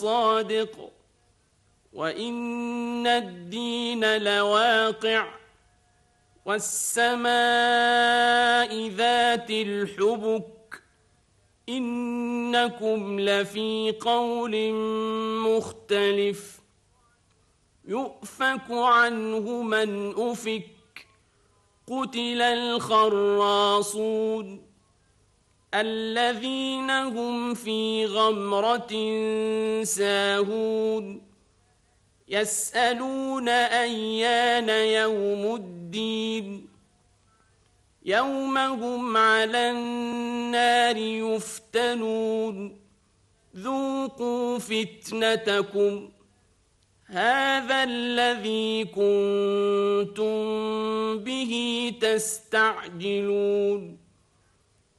الصادق وإن الدين لواقع والسماء ذات الحبك إنكم لفي قول مختلف يؤفك عنه من أفك قتل الخراصون الذين هم في غمرة ساهون يسألون أيان يوم الدين يوم هم على النار يفتنون ذوقوا فتنتكم هذا الذي كنتم به تستعجلون